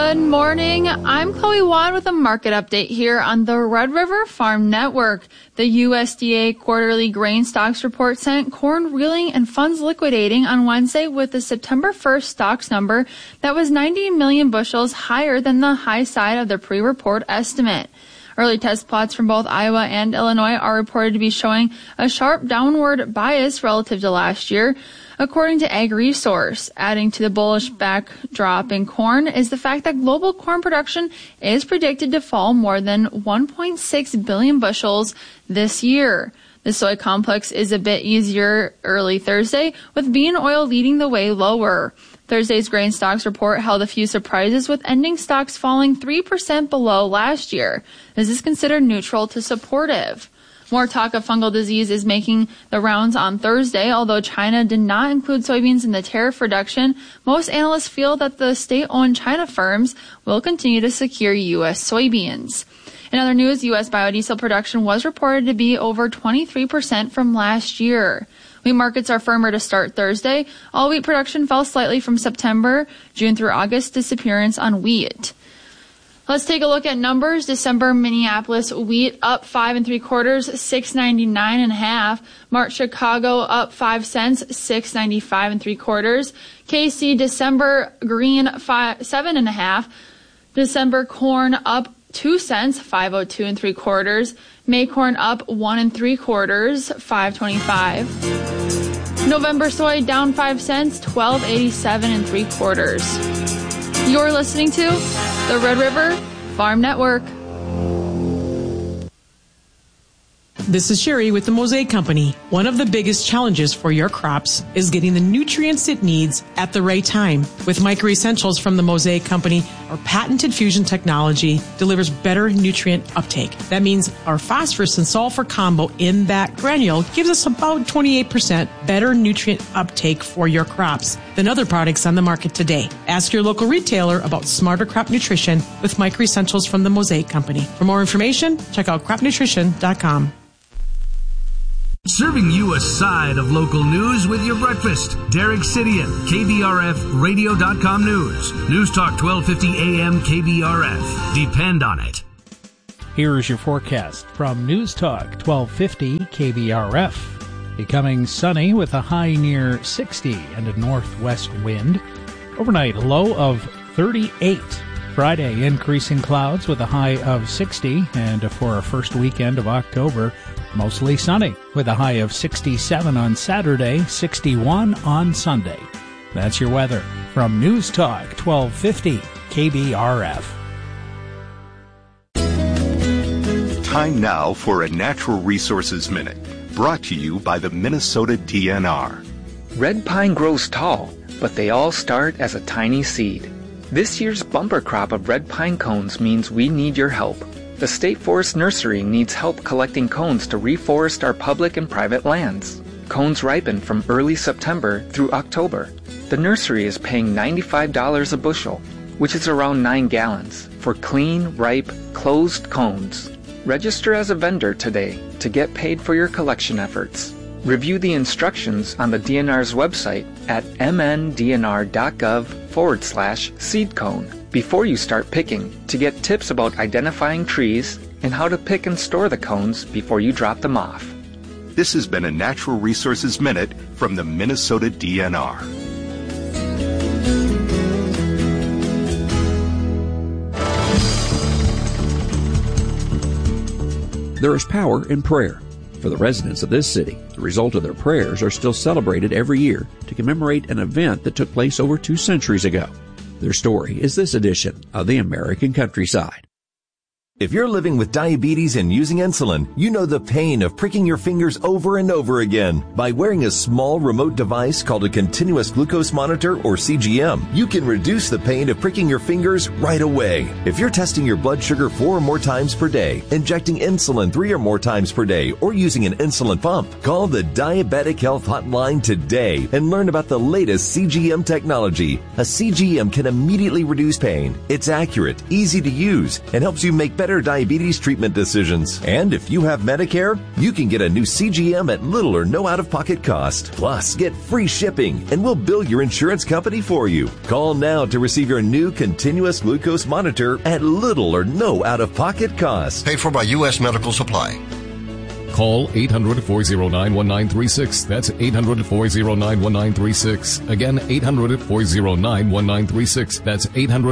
Good morning. I'm Chloe Wan with a market update here on the Red River Farm Network. The USDA quarterly grain stocks report sent corn reeling and funds liquidating on Wednesday with the September 1st stocks number that was 90 million bushels higher than the high side of the pre-report estimate. Early test plots from both Iowa and Illinois are reported to be showing a sharp downward bias relative to last year. According to AgResource, adding to the bullish backdrop in corn is the fact that global corn production is predicted to fall more than 1.6 billion bushels this year. The soy complex is a bit easier early Thursday, with bean oil leading the way lower. Thursday's grain stocks report held a few surprises, with ending stocks falling 3% below last year. This is considered neutral to supportive. More talk of fungal disease is making the rounds on Thursday. Although China did not include soybeans in the tariff reduction, most analysts feel that the state-owned China firms will continue to secure U.S. soybeans. In other news, U.S. biodiesel production was reported to be over 23% from last year. Wheat markets are firmer to start Thursday. All wheat production fell slightly from September, June through August disappearance on wheat. Let's take a look at numbers. December Minneapolis wheat up 5 3/4, $6.99.5. March Chicago up 5 cents, $6.95 3/4. KC December green 7 1/2. December corn up 2 cents, $5.02 3/4. May corn up 1 3/4, $5.25. November soy down 5 cents, $12.87 3/4. You're listening to the Red River Farm Network. This is Sherry with the Mosaic Company. One of the biggest challenges for your crops is getting the nutrients it needs at the right time. With Micro Essentials from the Mosaic Company, our patented fusion technology delivers better nutrient uptake. That means our phosphorus and sulfur combo in that granule gives us about 28% better nutrient uptake for your crops than other products on the market today. Ask your local retailer about smarter crop nutrition with Micro Essentials from the Mosaic Company. For more information, check out cropnutrition.com. Serving you a side of local news with your breakfast. Derek Sidian, KBRFradio.com News. News Talk 1250 AM KBRF. Depend on it. Here is your forecast from News Talk 1250 KBRF. Becoming sunny with a high near 60 and a northwest wind. Overnight, a low of 38. Friday, increasing clouds with a high of 60, and for our first weekend of October, mostly sunny with a high of 67 on Saturday, 61 on Sunday. That's your weather from News Talk 1250 KBRF. Time now for a Natural Resources Minute, brought to you by the Minnesota DNR. Red pine grows tall, but they all start as a tiny seed. This year's bumper crop of red pine cones means we need your help. The State Forest Nursery needs help collecting cones to reforest our public and private lands. Cones ripen from early September through October. The nursery is paying $95 a bushel, which is around 9 gallons, for clean, ripe, closed cones. Register as a vendor today to get paid for your collection efforts. Review the instructions on the DNR's website at mndnr.gov/seed cone before you start picking to get tips about identifying trees and how to pick and store the cones before you drop them off. This has been a Natural Resources Minute from the Minnesota DNR. There is power in prayer. For the residents of this city, the result of their prayers are still celebrated every year to commemorate an event that took place over 2 centuries ago. Their story is this edition of the American Countryside. If you're living with diabetes and using insulin, you know the pain of pricking your fingers over and over again. By wearing a small remote device called a continuous glucose monitor, or CGM, you can reduce the pain of pricking your fingers right away. If you're testing your blood sugar 4 or more times per day, injecting insulin 3 or more times per day, or using an insulin pump, call the Diabetic Health Hotline today and learn about the latest CGM technology. A CGM can immediately reduce pain. It's accurate, easy to use, and helps you make better better diabetes treatment decisions. And if you have Medicare, you can get a new CGM at little or no out-of-pocket cost. Plus, get free shipping, and we'll bill your insurance company for you. Call now to receive your new continuous glucose monitor at little or no out-of-pocket cost. Paid for by U.S. Medical Supply. Call 800-409-1936. That's 800-409-1936. Again, 800-409-1936. That's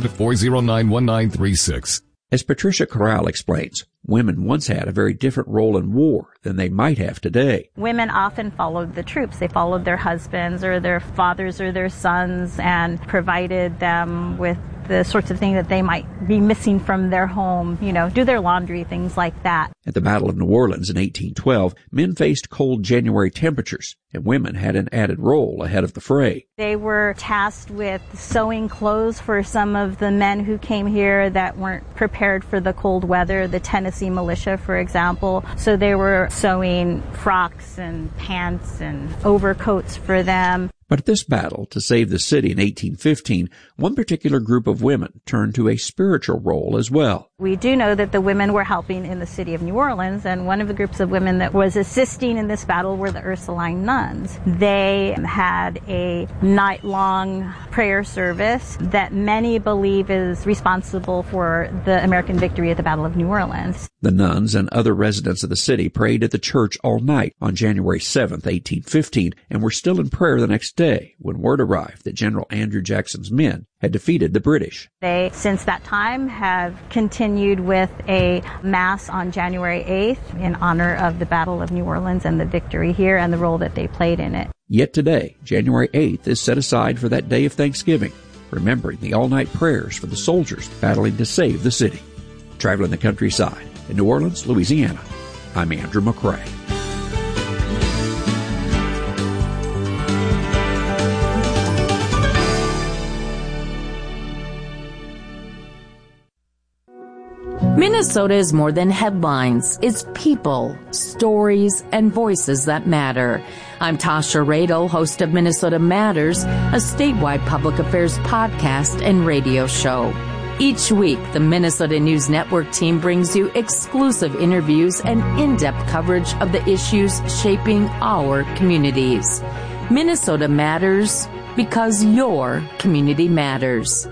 800-409-1936. As Patricia Corral explains, women once had a very different role in war than they might have today. Women often followed the troops. They followed their husbands or their fathers or their sons and provided them with the sorts of things that they might be missing from their home, do their laundry, things like that. At the Battle of New Orleans in 1812, men faced cold January temperatures, and women had an added role ahead of the fray. They were tasked with sewing clothes for some of the men who came here that weren't prepared for the cold weather, the Tennessee militia, for example. So they were sewing frocks and pants and overcoats for them. But at this battle to save the city in 1815, one particular group of women turned to a spiritual role as well. We do know that the women were helping in the city of New Orleans, and one of the groups of women that was assisting in this battle were the Ursuline nuns. They had a night-long prayer service that many believe is responsible for the American victory at the Battle of New Orleans. The nuns and other residents of the city prayed at the church all night on January 7th, 1815, and were still in prayer the next day when word arrived that General Andrew Jackson's men had defeated the British. They, since that time, have continued with a mass on January 8th in honor of the Battle of New Orleans and the victory here and the role that they played in it. Yet today, January 8th is set aside for that day of Thanksgiving, remembering the all-night prayers for the soldiers battling to save the city. Traveling the countryside in New Orleans, Louisiana, I'm Andrew McCrae. Minnesota is more than headlines. It's people, stories, and voices that matter. I'm Tasha Radel, host of Minnesota Matters, a statewide public affairs podcast and radio show. Each week, the Minnesota News Network team brings you exclusive interviews and in-depth coverage of the issues shaping our communities. Minnesota Matters, because your community matters.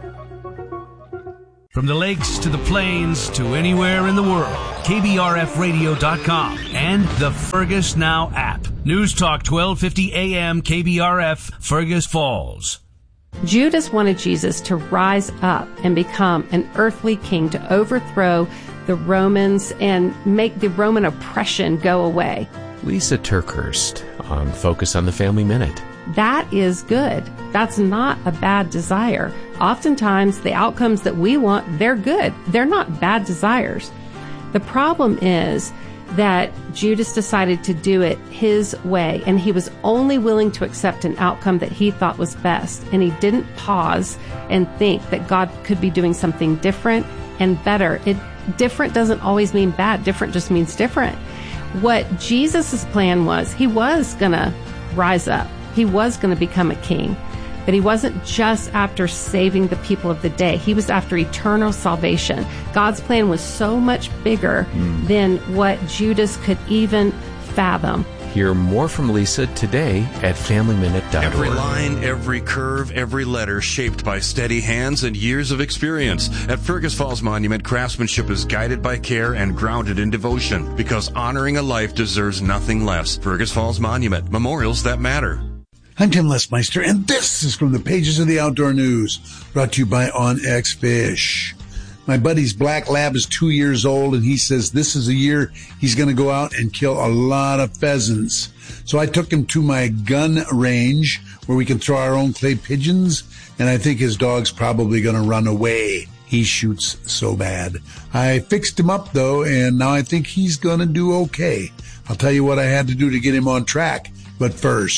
From the lakes to the plains to anywhere in the world, KBRFradio.com and the Fergus Now app. News Talk 1250 AM KBRF, Fergus Falls. Judas wanted Jesus to rise up and become an earthly king to overthrow the Romans and make the Roman oppression go away. Lisa Turkhurst on Focus on the Family Minute. That is good. That's not a bad desire. Oftentimes, the outcomes that we want, they're good. They're not bad desires. The problem is that Judas decided to do it his way, and he was only willing to accept an outcome that he thought was best, and he didn't pause and think that God could be doing something different and better. Different doesn't always mean bad. Different just means different. What Jesus' plan was, he was going to rise up. He was going to become a king. But he wasn't just after saving the people of the day. He was after eternal salvation. God's plan was so much bigger than what Judas could even fathom. Hear more from Lisa today at FamilyMinute.org. Every line, every curve, every letter shaped by steady hands and years of experience. At Fergus Falls Monument, craftsmanship is guided by care and grounded in devotion, because honoring a life deserves nothing less. Fergus Falls Monument, memorials that matter. I'm Tim Lesmeister, and this is from the pages of the Outdoor News, brought to you by OnX Fish. My buddy's black lab is 2 years old, and he says this is a year he's going to go out and kill a lot of pheasants. So I took him to my gun range where we can throw our own clay pigeons, and I think his dog's probably going to run away. He shoots so bad. I fixed him up, though, and now I think he's going to do okay. I'll tell you what I had to do to get him on track, but first,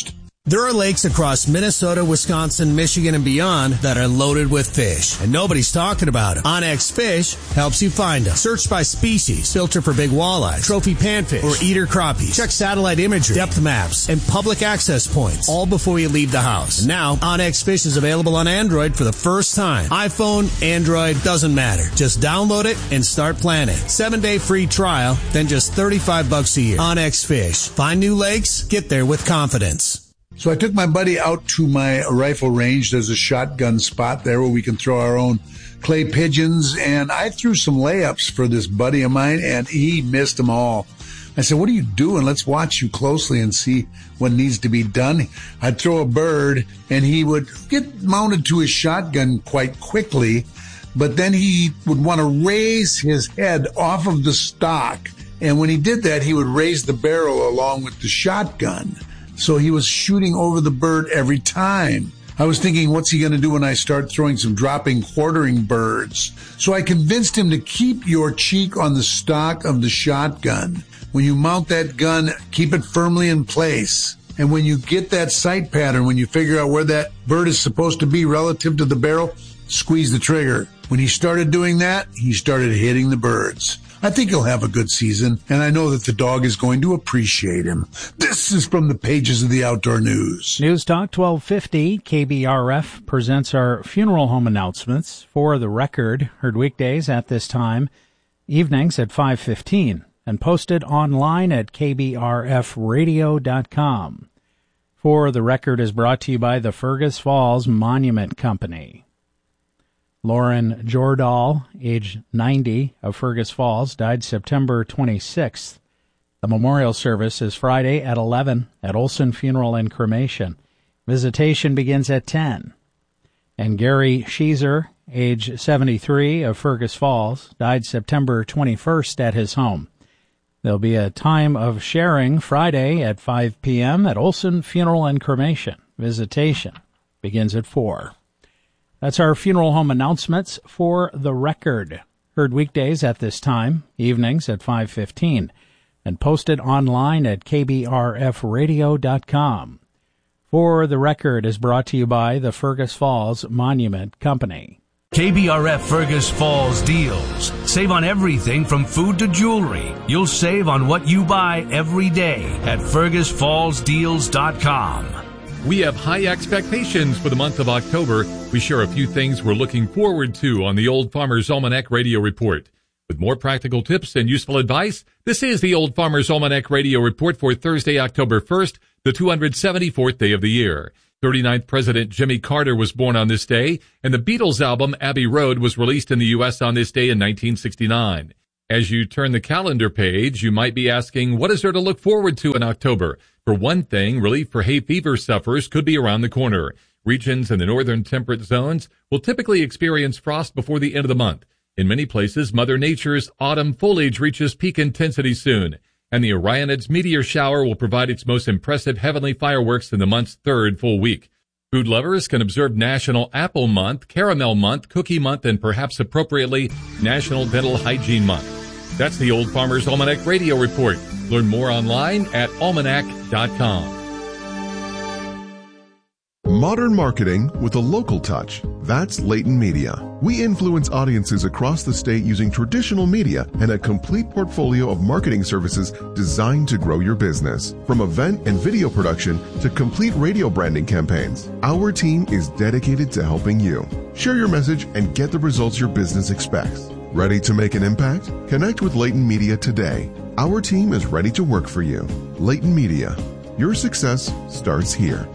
There are lakes across Minnesota, Wisconsin, Michigan, and beyond that are loaded with fish, and nobody's talking about them. OnX Fish helps you find them. Search by species, filter for big walleye, trophy panfish, or eater crappies. Check satellite imagery, depth maps, and public access points, all before you leave the house. And now, OnX Fish is available on Android for the first time. iPhone, Android, doesn't matter. Just download it and start planning. 7-day free trial, then just $35 a year. OnX Fish. Find new lakes, get there with confidence. So I took my buddy out to my rifle range. There's a shotgun spot there where we can throw our own clay pigeons. And I threw some layups for this buddy of mine, and he missed them all. I said, what are you doing? Let's watch you closely and see what needs to be done. I'd throw a bird, and he would get mounted to his shotgun quite quickly. But then he would want to raise his head off of the stock. And when he did that, he would raise the barrel along with the shotgun. So he was shooting over the bird every time. I was thinking, what's he going to do when I start throwing some dropping quartering birds? So I convinced him to keep your cheek on the stock of the shotgun. When you mount that gun, keep it firmly in place. And when you get that sight pattern, when you figure out where that bird is supposed to be relative to the barrel, squeeze the trigger. When he started doing that, he started hitting the birds. I think he'll have a good season, and I know that the dog is going to appreciate him. This is from the pages of the Outdoor News. News Talk 1250, KBRF presents our funeral home announcements. For the record, heard weekdays at this time, evenings at 5:15, and posted online at kbrfradio.com. For the record is brought to you by the Fergus Falls Monument Company. Lauren Jordahl, age 90, of Fergus Falls, died September 26th. The memorial service is Friday at 11 at Olson Funeral and Cremation. Visitation begins at 10. And Gary Sheezer, age 73, of Fergus Falls, died September 21st at his home. There'll be a time of sharing Friday at 5 p.m. at Olson Funeral and Cremation. Visitation begins at 4. That's our funeral home announcements. For the record, heard weekdays at this time, evenings at 5:15, and posted online at kbrfradio.com. For the record is brought to you by the Fergus Falls Monument Company. KBRF Fergus Falls deals. Save on everything from food to jewelry. You'll save on what you buy every day at FergusFallsDeals.com. We have high expectations for the month of October. We share a few things we're looking forward to on the Old Farmer's Almanac Radio Report. With more practical tips and useful advice, this is the Old Farmer's Almanac Radio Report for Thursday, October 1st, the 274th day of the year. 39th President Jimmy Carter was born on this day, and the Beatles album Abbey Road was released in the U.S. on this day in 1969. As you turn the calendar page, you might be asking, what is there to look forward to in October? For one thing, relief for hay fever sufferers could be around the corner. Regions in the northern temperate zones will typically experience frost before the end of the month. In many places, Mother Nature's autumn foliage reaches peak intensity soon, and the Orionids meteor shower will provide its most impressive heavenly fireworks in the month's third full week. Food lovers can observe National Apple Month, Caramel Month, Cookie Month, and perhaps appropriately, National Dental Hygiene Month. That's the Old Farmer's Almanac Radio Report. Learn more online at almanac.com. Modern marketing with a local touch. That's Leighton Media. We influence audiences across the state using traditional media and a complete portfolio of marketing services designed to grow your business. From event and video production to complete radio branding campaigns, our team is dedicated to helping you. Share your message and get the results your business expects. Ready to make an impact? Connect with Leighton Media today. Our team is ready to work for you. Leighton Media. Your success starts here.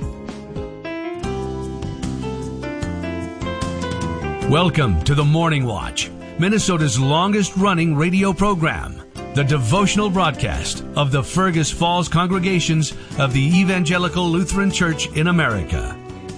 Welcome to the Morning Watch, Minnesota's longest-running radio program, the devotional broadcast of the Fergus Falls congregations of the Evangelical Lutheran Church in America.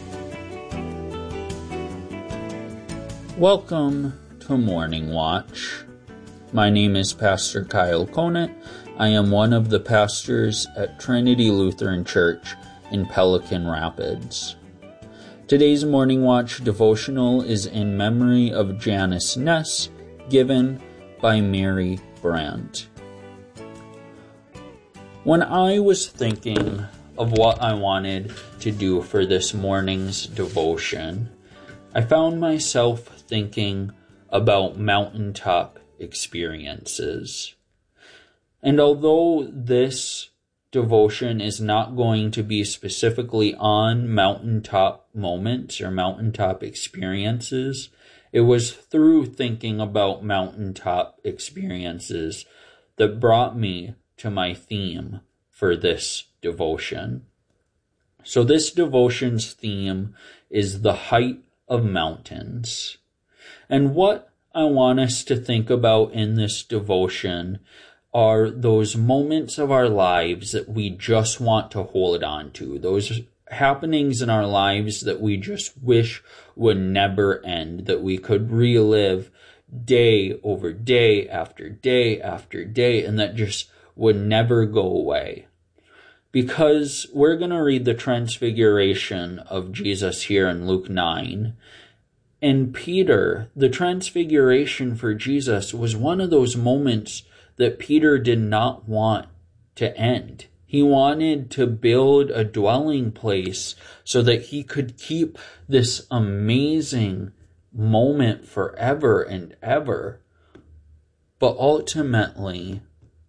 Welcome to Morning Watch. My name is Pastor Kyle Conant. I am one of the pastors at Trinity Lutheran Church in Pelican Rapids. Today's Morning Watch devotional is in memory of Janice Ness, given by Mary Brandt. When I was thinking of what I wanted to do for this morning's devotion, I found myself thinking about mountaintop experiences. And although this devotion is not going to be specifically on mountaintop moments or mountaintop experiences, it was through thinking about mountaintop experiences that brought me to my theme for this devotion. So this devotion's theme is the height of mountains. And what I want us to think about in this devotion are those moments of our lives that we just want to hold on to, those happenings in our lives that we just wish would never end, that we could relive day over day after day after day, and that just would never go away. Because we're going to read the transfiguration of Jesus here in Luke 9. And Peter, the transfiguration for Jesus was one of those moments that Peter did not want to end. He wanted to build a dwelling place so that he could keep this amazing moment forever and ever. But ultimately,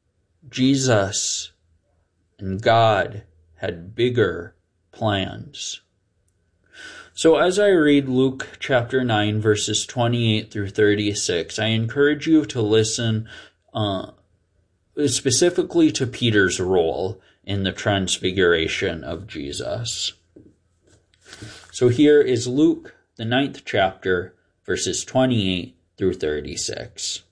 Jesus and God had bigger plans. So as I read Luke chapter 9, verses 28 through 36, I encourage you to listen specifically to Peter's role in the transfiguration of Jesus. So here is Luke, the 9th chapter, verses 28 through 36.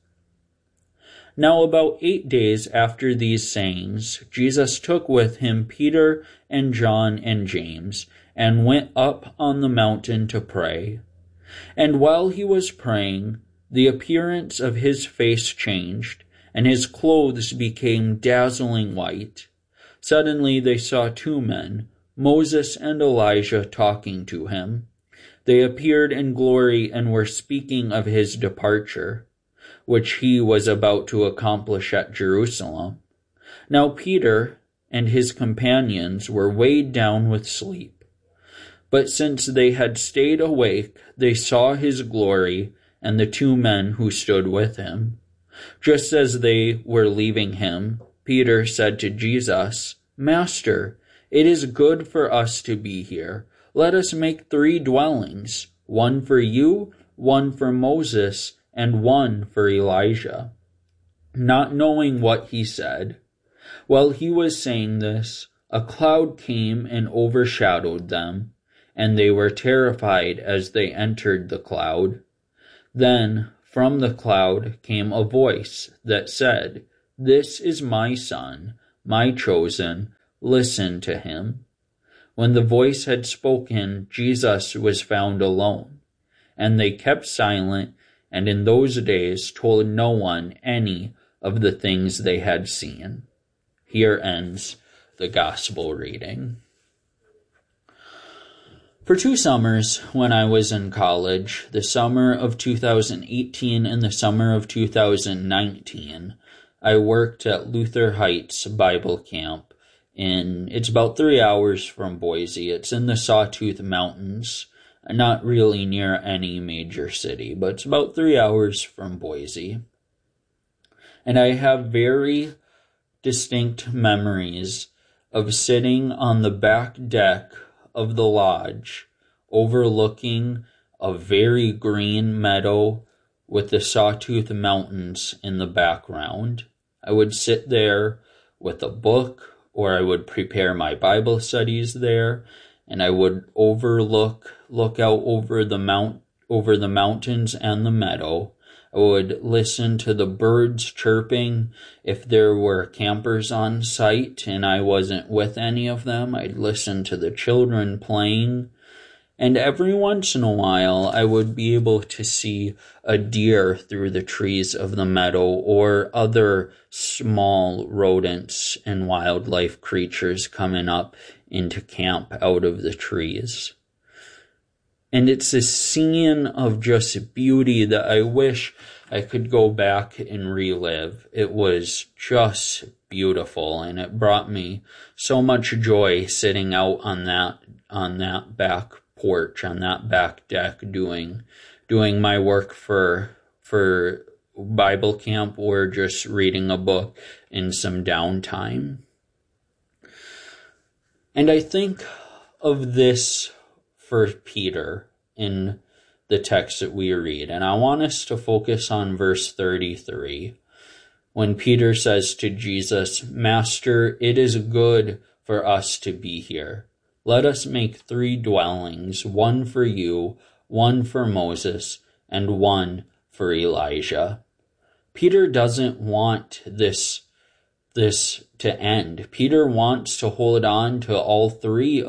Now about 8 days after these sayings, Jesus took with him Peter and John and James, and went up on the mountain to pray. And while he was praying, the appearance of his face changed, and his clothes became dazzling white. Suddenly they saw 2 men, Moses and Elijah, talking to him. They appeared in glory and were speaking of his departure, which he was about to accomplish at Jerusalem. Now Peter and his companions were weighed down with sleep. But since they had stayed awake, they saw his glory and the 2 men who stood with him. Just as they were leaving him, Peter said to Jesus, "Master, it is good for us to be here. Let us make 3 dwellings, one for you, one for Moses, and one for Elijah." Not knowing what he said, while he was saying this, a cloud came and overshadowed them, and they were terrified as they entered the cloud. Then from the cloud came a voice that said, "This is my son, my chosen. Listen to him." When the voice had spoken, Jesus was found alone, and they kept silent, and in those days told no one any of the things they had seen. Here ends the gospel reading. For 2 summers when I was in college, the summer of 2018 and the summer of 2019, I worked at Luther Heights Bible Camp. It's about 3 hours from Boise. It's in the Sawtooth Mountains, not really near any major city, but it's about 3 hours from Boise. And I have very distinct memories of sitting on the back deck of the lodge, overlooking a very green meadow with the Sawtooth Mountains in the background. I would sit there with a book, or I would prepare my Bible studies there, and I would look out over the mountains and the meadow. I would listen to the birds chirping. If there were campers on site and I wasn't with any of them, I'd listen to the children playing. And every once in a while, I would be able to see a deer through the trees of the meadow, or other small rodents and wildlife creatures coming up into camp out of the trees. And it's a scene of just beauty that I wish I could go back and relive. It was just beautiful, and it brought me so much joy sitting out on that back porch, on that back deck, doing my work for Bible camp, or just reading a book in some downtime. And I think of this for Peter in the text that we read, and I want us to focus on verse 33, when Peter says to Jesus, "Master, it is good for us to be here. Let us make 3 dwellings, one for you, one for Moses, and one for Elijah." Peter doesn't want this to end. Peter wants to hold on to all 3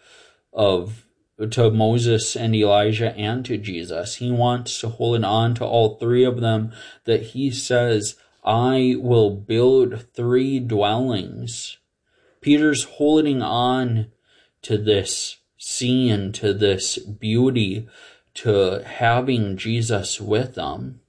to Moses and Elijah and to Jesus. He wants to hold on to all 3 of them, that he says, "I will build 3 dwellings." Peter's holding on to this scene, to this beauty, to having Jesus with them.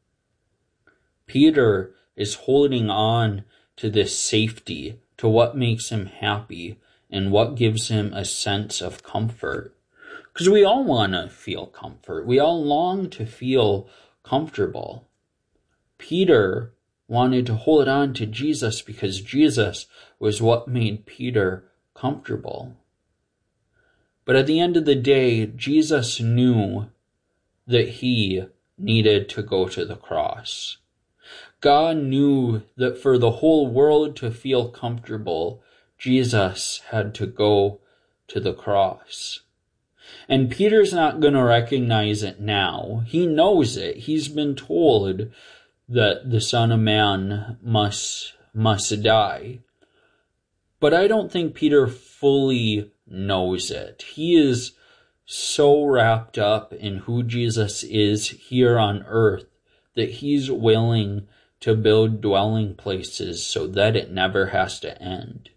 Peter is holding on to this safety, to what makes him happy and what gives him a sense of comfort. Because we all want to feel comfort. We all long to feel comfortable. Peter wanted to hold on to Jesus because Jesus was what made Peter comfortable. But at the end of the day, Jesus knew that he needed to go to the cross. God knew that for the whole world to feel comfortable, Jesus had to go to the cross. And Peter's not going to recognize it now. He knows it. He's been told that the Son of Man must die. But I don't think Peter fully knows it. He is so wrapped up in who Jesus is here on earth that he's willing to build dwelling places so that it never has to end.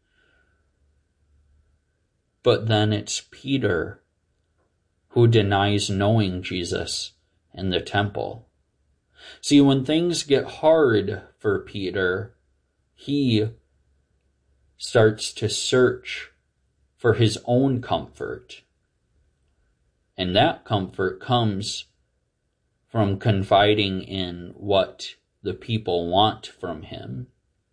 But then it's Peter who denies knowing Jesus in the temple. See, when things get hard for Peter, he starts to search for his own comfort. And that comfort comes from confiding in what the people want from him.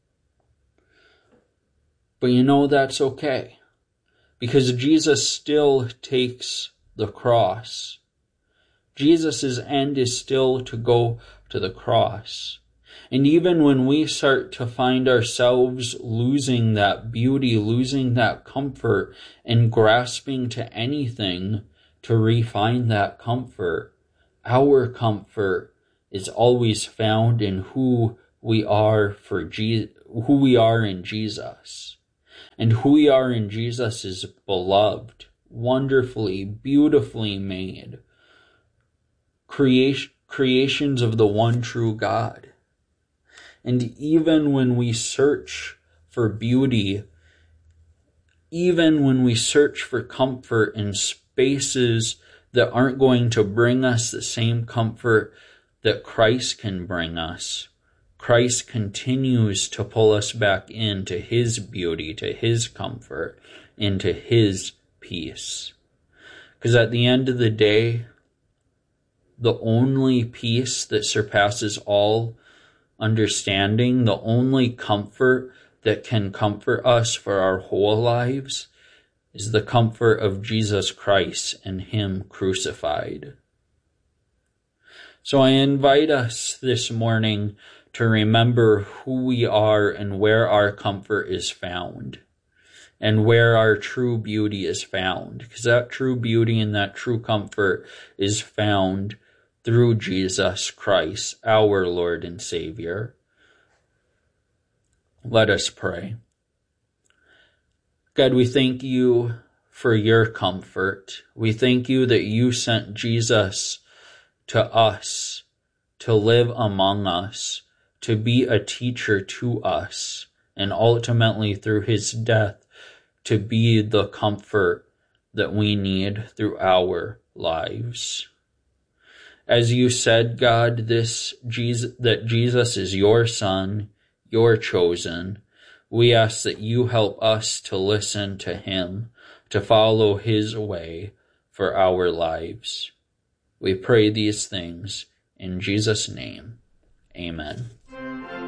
But that's okay, because Jesus still takes the cross. Jesus' end is still to go to the cross. And even when we start to find ourselves losing that beauty, losing that comfort, and grasping to anything to refine that comfort, our comfort is always found in who we are in Jesus. And who we are in Jesus is beloved, wonderfully, beautifully made, creations of the one true God. And even when we search for beauty, even when we search for comfort in spaces that aren't going to bring us the same comfort that Christ can bring us, Christ continues to pull us back into his beauty, to his comfort, into his peace. Because at the end of the day, the only peace that surpasses all understanding, the only comfort that can comfort us for our whole lives, is the comfort of Jesus Christ and him crucified. So I invite us this morning to remember who we are and where our comfort is found, and where our true beauty is found. Because that true beauty and that true comfort is found through Jesus Christ, our Lord and Savior. Let us pray. God, we thank you for your comfort. We thank you that you sent Jesus to us, to live among us, to be a teacher to us, and ultimately through his death to be the comfort that we need through our lives. As you said, God, that Jesus is your Son, your chosen, we ask that you help us to listen to him, to follow his way for our lives. We pray these things in Jesus' name. Amen.